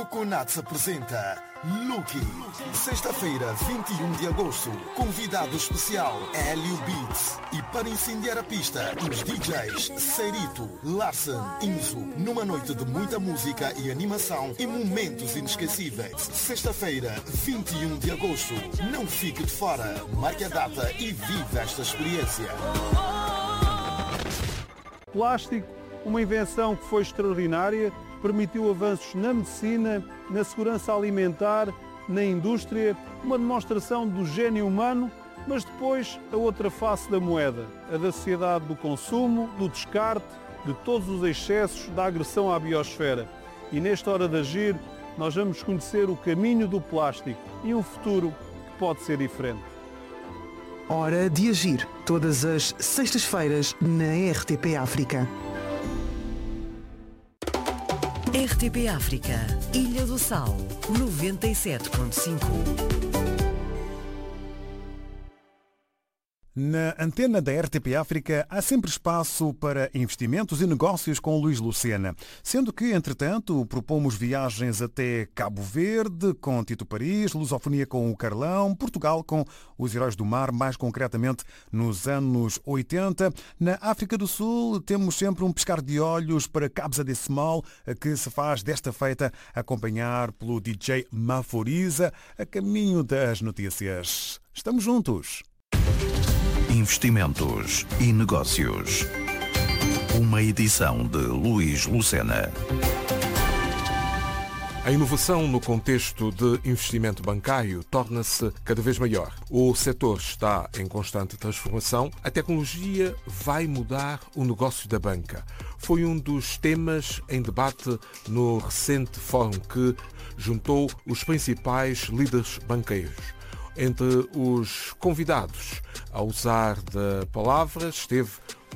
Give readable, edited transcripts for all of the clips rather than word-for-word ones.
Coconuts apresenta Lucky. Sexta-feira, 21 de agosto. Convidado especial Hélio Beats. E para incendiar a pista, os DJs Serito, Larsen, Inzo. Numa noite de muita música e animação e momentos inesquecíveis. Sexta-feira, 21 de agosto. Não fique de fora. Marque a data e viva esta experiência. Plástico, uma invenção que foi extraordinária, permitiu avanços na medicina, na segurança alimentar, na indústria, uma demonstração do gênio humano, mas depois a outra face da moeda, a da sociedade do consumo, do descarte, de todos os excessos, da agressão à biosfera. E nesta hora de agir, nós vamos conhecer o caminho do plástico e um futuro que pode ser diferente. Hora de agir, todas as sextas-feiras na RTP África. RTP África, Ilha do Sal, 97.5. Na antena da RTP África há sempre espaço para investimentos e negócios com Luís Lucena, sendo que, entretanto, propomos viagens até Cabo Verde com Tito Paris, lusofonia com o Carlão, Portugal com os Heróis do Mar, mais concretamente nos anos 80. Na África do Sul temos sempre um piscar de olhos para Cabo Decimal, que se faz desta feita acompanhar pelo DJ Maforiza, a caminho das notícias. Estamos juntos. Investimentos e negócios. Uma edição de Luís Lucena. A inovação no contexto de investimento bancário torna-se cada vez maior. O setor está em constante transformação. A tecnologia vai mudar o negócio da banca. Foi um dos temas em debate no recente fórum que juntou os principais líderes banqueiros. Entre os convidados a usar da palavra esteve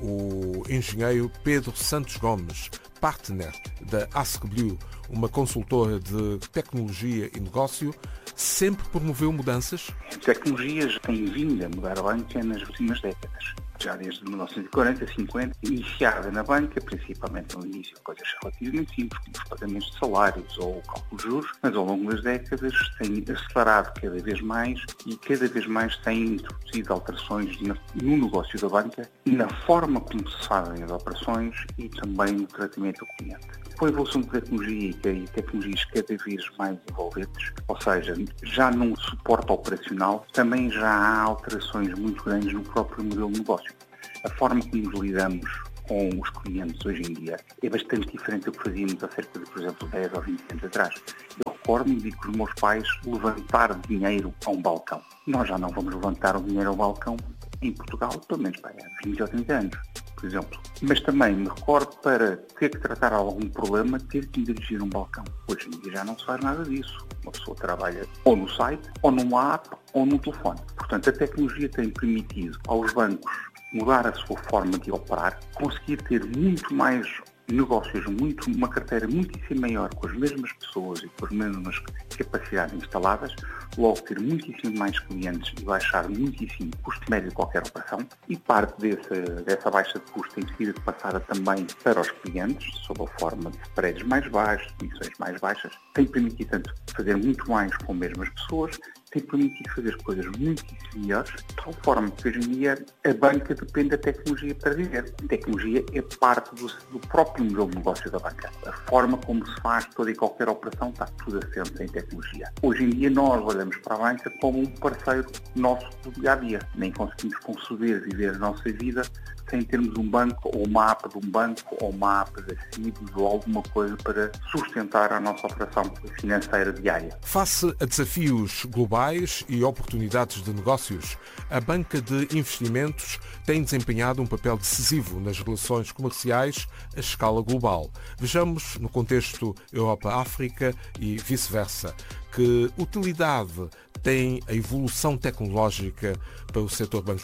o engenheiro Pedro Santos Gomes, partner da AskBlue, uma consultora de tecnologia e negócio. Sempre promoveu mudanças? A tecnologia já tem vindo a mudar a banca nas últimas décadas. Já desde 1940, 50, iniciada na banca, principalmente no início, coisas relativamente simples, como os pagamentos de salários ou o cálculo de juros, mas ao longo das décadas tem acelerado cada vez mais e cada vez mais tem introduzido alterações no negócio da banca, na forma como se fazem as operações e também no tratamento ao cliente. Com a evolução da tecnologia e tecnologias cada vez mais envolventes, ou seja, já num suporte operacional, também já há alterações muito grandes no próprio modelo de negócio. A forma como nos lidamos com os clientes hoje em dia é bastante diferente do que fazíamos há cerca de, por exemplo, 10 ou 20 anos atrás. Eu recordo-me de que os meus pais levantar dinheiro a um balcão. Nós já não vamos levantar o dinheiro ao balcão em Portugal, pelo menos há 20 ou 30 anos, por exemplo. Mas também me recordo, para ter que tratar algum problema, ter que dirigir um balcão. Hoje em dia já não se faz nada disso. Uma pessoa trabalha ou no site, ou numa app, ou no telefone. Portanto, a tecnologia tem permitido aos bancos mudar a sua forma de operar, conseguir ter muito mais negócios, uma carteira muitíssimo maior com as mesmas pessoas e com as mesmas capacidades instaladas, logo ter muitíssimo mais clientes e baixar muitíssimo o custo médio de qualquer operação, e parte dessa baixa de custo tem sido passada também para os clientes, sob a forma de spreads mais baixos, comissões mais baixas, tem permitido tanto fazer muito mais com as mesmas pessoas, tem permitido fazer coisas muitíssimo melhores, de tal forma que hoje em dia a banca depende da tecnologia para viver. A tecnologia é parte do próprio modelo de negócio da banca. A forma como se faz toda e qualquer operação está tudo assente em tecnologia. Hoje em dia nós olhamos para a banca como um parceiro nosso do dia-a-dia. Nem conseguimos conceber viver a nossa vida sem termos um banco, ou uma app de um banco, ou uma app de recibos, ou alguma coisa para sustentar a nossa operação financeira diária. Face a desafios globais e oportunidades de negócios, a banca de investimentos tem desempenhado um papel decisivo nas relações comerciais a escala global. Vejamos, no contexto Europa-África e vice-versa, que utilidade tem a evolução tecnológica para o setor bancário.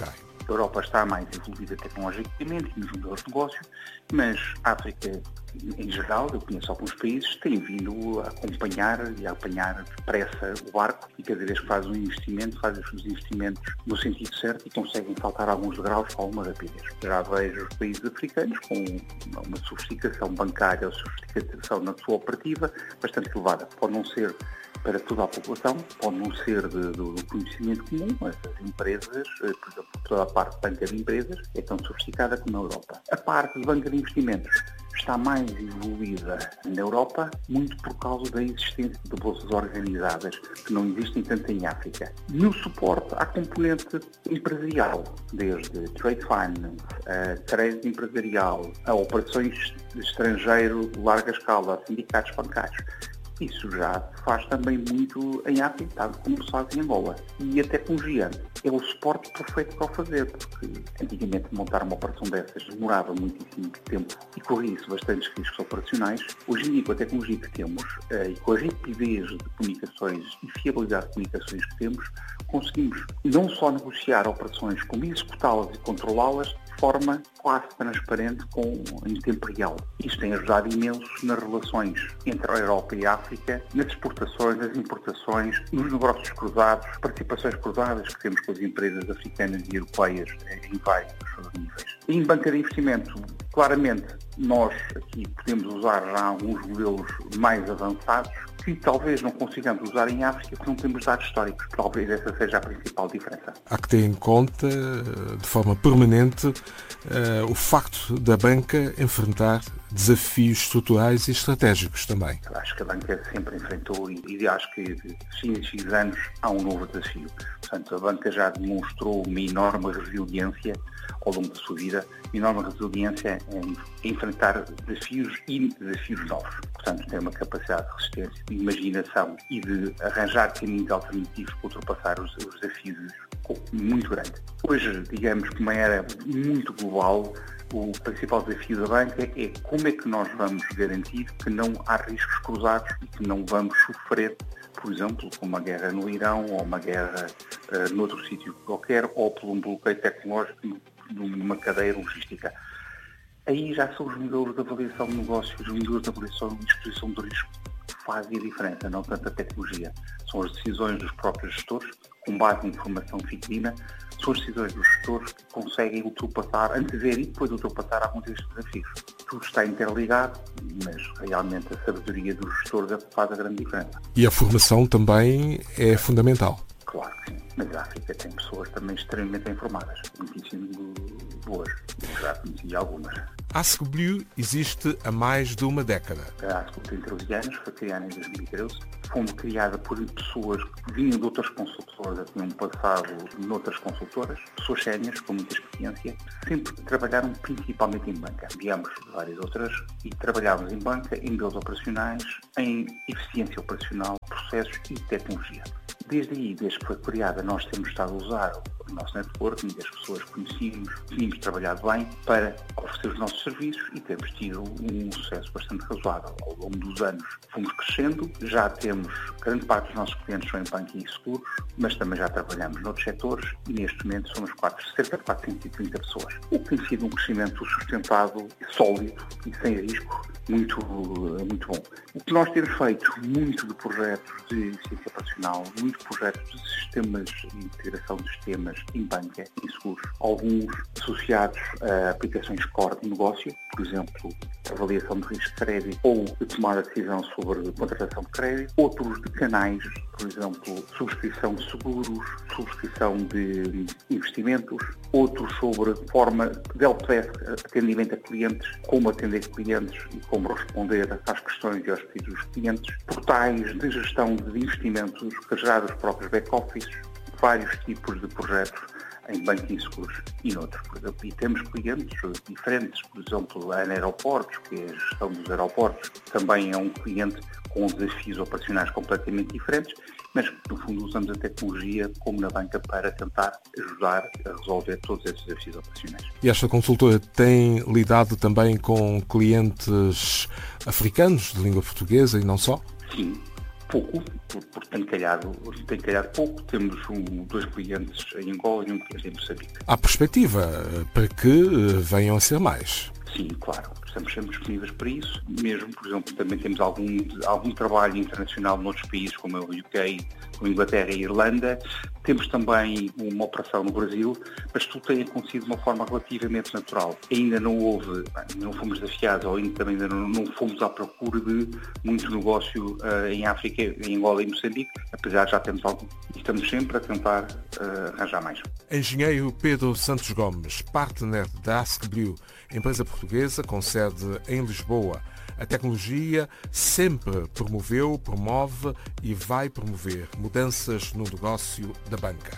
A Europa está mais evoluída tecnologicamente e nos modelos de negócio, mas a África, em geral, eu conheço alguns países, têm vindo a acompanhar e a apanhar depressa o barco e cada vez que faz um investimento, faz os seus investimentos no sentido certo e conseguem saltar alguns degraus com alguma rapidez. Já vejo os países africanos com uma sofisticação bancária ou sofisticação na sua operativa bastante elevada. Pode não ser para toda a população, pode não ser do conhecimento comum, mas as empresas, por exemplo, toda a parte de banca de empresas é tão sofisticada como na Europa. A parte de banca de investimentos está mais evoluída na Europa, muito por causa da existência de bolsas organizadas, que não existem tanto em África. No suporte à componente empresarial, desde trade finance, a crédito empresarial, a operações de estrangeiro de larga escala, a sindicatos bancários. Isso já se faz também muito em África, tal como se faz em Angola. E a tecnologia é o suporte perfeito para o fazer, porque antigamente montar uma operação dessas demorava muitíssimo tempo e corria-se bastantes riscos operacionais. Hoje em dia, com a tecnologia que temos e com a rapidez de comunicações e fiabilidade de comunicações que temos, conseguimos não só negociar operações, como executá-las e controlá-las de forma quase transparente em tempo real. Isto tem ajudado imenso nas relações entre a Europa e a África, nas exportações, nas importações, nos negócios cruzados, participações cruzadas que temos com as empresas africanas e europeias em vários níveis. Em banca de investimento, claramente, nós aqui podemos usar já alguns modelos mais avançados, que talvez não consigamos usar em África porque não temos dados históricos. Talvez essa seja a principal diferença. Há que ter em conta, de forma permanente, o facto da banca enfrentar desafios estruturais e estratégicos também. Eu acho que a banca sempre enfrentou e acho que de 5 anos há um novo desafio. Portanto, a banca já demonstrou uma enorme resiliência ao longo da sua vida, uma enorme resiliência em enfrentar desafios e desafios novos. Portanto, tem uma capacidade de resistência, de imaginação e de arranjar caminhos alternativos para ultrapassar os desafios muito grande. Hoje, digamos que uma era muito global, o principal desafio da banca é como é que nós vamos garantir que não há riscos cruzados e que não vamos sofrer, por exemplo, com uma guerra no Irão ou uma guerra noutro sítio qualquer ou por um bloqueio tecnológico numa cadeia logística. Aí já são os modelos de avaliação de negócios, os modelos de avaliação de exposição de risco que fazem a diferença, não tanto a tecnologia. São as decisões dos próprios gestores, com base em informação fidedigna, são as decisões dos gestores que conseguem ultrapassar, antever e depois ultrapassar alguns destes desafios. Tudo está interligado, mas realmente a sabedoria do gestor faz a grande diferença. E a formação também é fundamental. Claro que sim, mas a África tem pessoas também extremamente informadas, muitíssimo boas, já conheci algumas. A AskBlue existe há mais de uma década. A AskBlue tem 13 anos, foi criada em 2013, foi criada por pessoas que vinham de outras consultoras, tinham passado noutras consultoras, pessoas séniores com muita experiência, sempre trabalharam principalmente em banca. Viemos de várias outras e trabalhávamos em banca, em modelos operacionais, em eficiência operacional, processos e tecnologia. Desde aí, desde que foi criada, nós temos estado a usar o nosso networking, as pessoas que conhecíamos, tínhamos trabalhado bem para oferecer os nossos serviços e temos tido um sucesso bastante razoável. Ao longo dos anos fomos crescendo, já temos, grande parte dos nossos clientes são em banco e seguros, mas também já trabalhamos noutros setores e neste momento somos cerca de 430 pessoas. O que tem sido um crescimento sustentado, sólido e sem risco, muito bom. O que nós temos feito, muito de projetos de eficiência operacional, muito projetos de sistemas, de integração de sistemas em banca, em seguros, alguns associados a aplicações core de negócio, por exemplo, avaliação de risco de crédito ou de tomar a decisão sobre contratação de crédito, outros de canais, por exemplo, subscrição de seguros, subscrição de investimentos, outros sobre forma de helpdesk, atendimento a clientes, como atender clientes e como responder às questões e aos pedidos dos clientes, portais de gestão de investimentos que gerar os próprios back-office, vários tipos de projetos em banco e seguros e noutros. E temos clientes diferentes, por exemplo, a Aeroportos, que é a gestão dos aeroportos, também é um cliente com desafios operacionais completamente diferentes, mas no fundo usamos a tecnologia como na banca para tentar ajudar a resolver todos esses desafios operacionais. E esta consultora tem lidado também com clientes africanos de língua portuguesa e não só? Sim. Pouco, porque tem calhado pouco. Temos 2 clientes em Angola e um cliente em Moçambique. Há perspectiva para que venham a ser mais? Sim, claro. Estamos sempre disponíveis para isso. Mesmo, por exemplo, também temos algum trabalho internacional noutros países, como é o UK, como a Inglaterra e a Irlanda. Temos também uma operação no Brasil, mas tudo tem acontecido de uma forma relativamente natural. Ainda não fomos desafiados, ou ainda não fomos à procura de muito negócio em África, em Angola e Moçambique, apesar de já termos algum. E estamos sempre a tentar arranjar mais. Engenheiro Pedro Santos Gomes, partner da AskBlue, empresa portuguesa com sede em Lisboa. A tecnologia sempre promoveu, promove e vai promover mudanças no negócio da banca.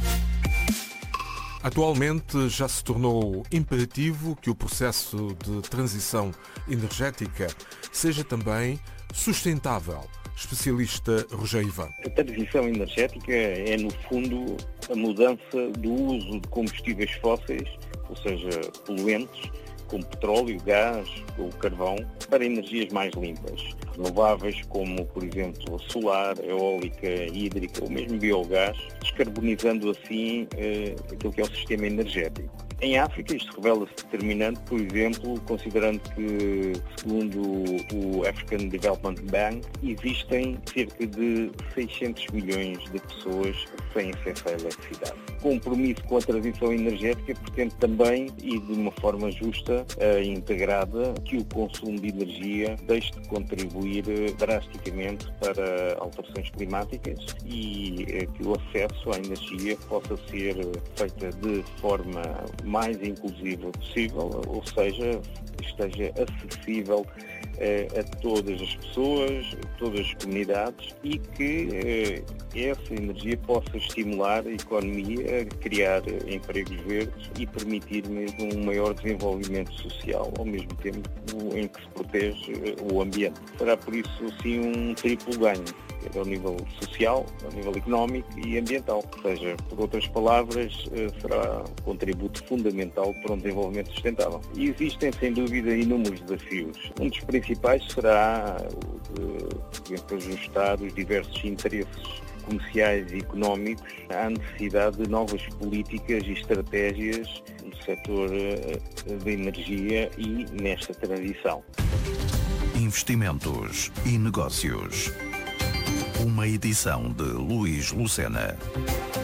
Atualmente já se tornou imperativo que o processo de transição energética seja também sustentável. Especialista Rogério Ivan. A transição energética é, no fundo, a mudança do uso de combustíveis fósseis, ou seja, poluentes, como petróleo, gás ou carvão, para energias mais limpas, renováveis como, por exemplo, solar, eólica, hídrica ou mesmo biogás, descarbonizando assim aquilo que é o sistema energético. Em África isto revela-se determinante, por exemplo, considerando que, segundo o African Development Bank, existem cerca de 600 milhões de pessoas sem acesso à eletricidade. O compromisso com a transição energética pretende também, e de uma forma justa e integrada, que o consumo de energia deixe de contribuir drasticamente para alterações climáticas e que o acesso à energia possa ser feita de forma mais inclusiva possível, ou seja, esteja acessível a todas as pessoas, todas as comunidades e que essa energia possa estimular a economia a criar empregos verdes e permitir mesmo um maior desenvolvimento social, ao mesmo tempo em que se protege o ambiente. Será por isso assim um triplo ganho, ao nível social, ao nível económico e ambiental. Ou seja, por outras palavras, será um contributo fundamental para um desenvolvimento sustentável. E existem, sem dúvida, inúmeros desafios. Um dos principais será o de ajustar os diversos interesses comerciais e económicos à necessidade de novas políticas e estratégias no setor da energia e nesta transição. Investimentos e negócios. Uma edição de Luís Lucena.